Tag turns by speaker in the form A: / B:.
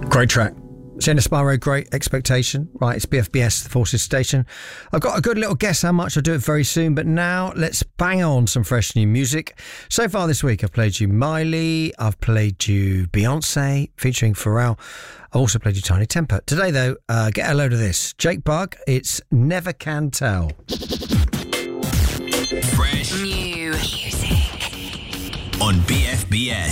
A: Great track. Jenna Sparrow, Great Expectation. Right, it's BFBS, the Forces Station. I've got a good little guess how much. I'll do it very soon, but now let's bang on some fresh new music. So far this week, I've played you Miley, I've played you Beyonce featuring Pharrell. I've also played you Tiny Temper. Today, though, get a load of this. Jake Bugg, it's Never Can Tell.
B: Fresh new music on BFBS.